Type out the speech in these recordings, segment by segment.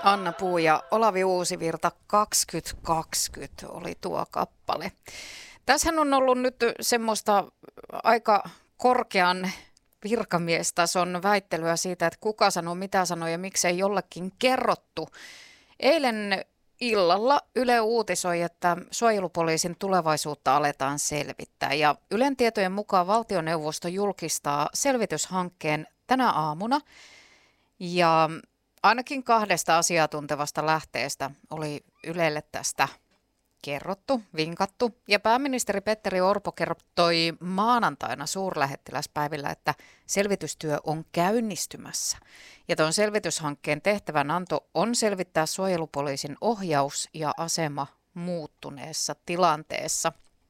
Anna Puu ja Olavi Uusivirta 2020 oli tuo kappale. Tässähän on ollut nyt semmoista aika korkean virkamiestason väittelyä siitä, että kuka sanoo, mitä sanoo ja miksei jollekin kerrottu. Eilen illalla Yle uutisoi, että suojelupoliisin tulevaisuutta aletaan selvittää. Ja Ylen tietojen mukaan valtioneuvosto julkistaa selvityshankkeen tänä aamuna. Ja ainakin 2 asiantuntevasta lähteestä oli Ylelle tästä kerrottu, vinkattu. Ja pääministeri Petteri Orpo kertoi maanantaina suurlähettiläspäivillä, että selvitystyö on käynnistymässä. Ja tuon selvityshankkeen tehtävänanto on selvittää suojelupoliisin ohjaus ja asema muuttuneessa tilanteessa.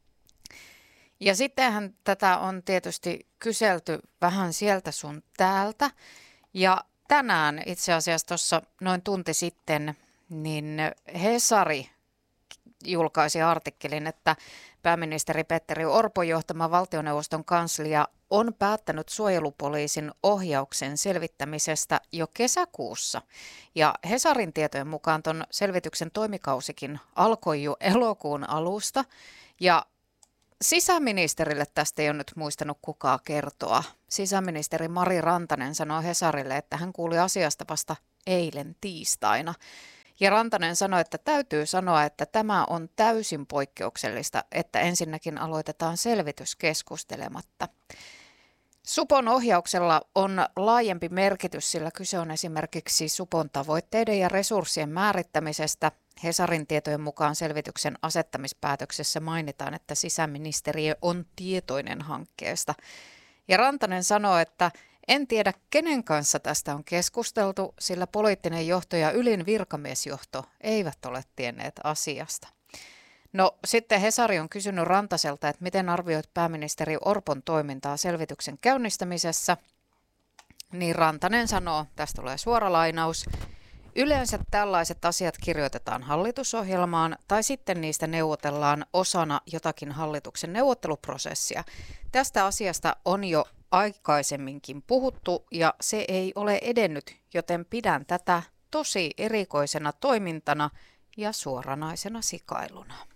Ja sittenhän tätä on tietysti kyselty vähän sieltä sun täältä. Ja tänään itse asiassa tuossa noin tunti sitten, niin Hesari julkaisi artikkelin, että pääministeri Petteri Orpon johtama valtioneuvoston kanslia on päättänyt suojelupoliisin ohjauksen selvittämisestä jo kesäkuussa. Ja Hesarin tietojen mukaan tuon selvityksen toimikausikin alkoi jo elokuun alusta. Ja sisäministerille tästä ei ole nyt muistanut kukaan kertoa. Sisäministeri Mari Rantanen sanoi Hesarille, että hän kuuli asiasta vasta eilen tiistaina. Ja Rantanen sanoi, että täytyy sanoa, että tämä on täysin poikkeuksellista, että ensinnäkin aloitetaan selvitys keskustelematta. Supon ohjauksella on laajempi merkitys, sillä kyse on esimerkiksi Supon tavoitteiden ja resurssien määrittämisestä. Hesarin tietojen mukaan selvityksen asettamispäätöksessä mainitaan, että sisäministeriö on tietoinen hankkeesta. Ja Rantanen sanoo, että en tiedä kenen kanssa tästä on keskusteltu, sillä poliittinen johto ja ylin virkamiesjohto eivät ole tienneet asiasta. No sitten Hesari on kysynyt Rantaselta, että miten arvioit pääministeri Orpon toimintaa selvityksen käynnistämisessä. Niin Rantanen sanoo, tästä tulee suora lainaus, yleensä tällaiset asiat kirjoitetaan hallitusohjelmaan tai sitten niistä neuvotellaan osana jotakin hallituksen neuvotteluprosessia. Tästä asiasta on jo aikaisemminkin puhuttu ja se ei ole edennyt, joten pidän tätä tosi erikoisena toimintana ja suoranaisena sikailuna.